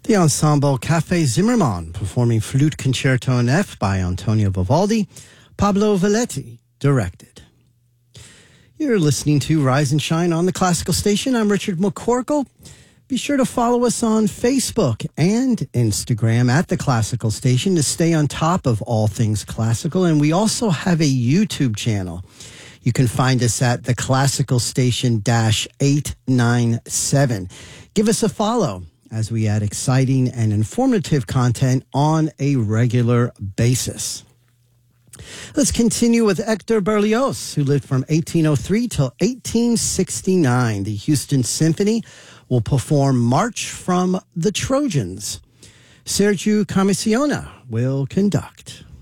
The ensemble Café Zimmermann performing Flute Concerto in F by Antonio Vivaldi, Pablo Valetti directed. You're listening to Rise and Shine on the Classical Station. I'm Richard McCorkle. Be sure to follow us on Facebook and Instagram at The Classical Station to stay on top of all things classical. And we also have a YouTube channel. You can find us at The Classical Station -897. Give us a follow as we add exciting and informative content on a regular basis. Let's continue with Hector Berlioz, who lived from 1803 till 1869. The Houston Symphony will perform March from the Trojans. Sergiu Carmissiona will conduct.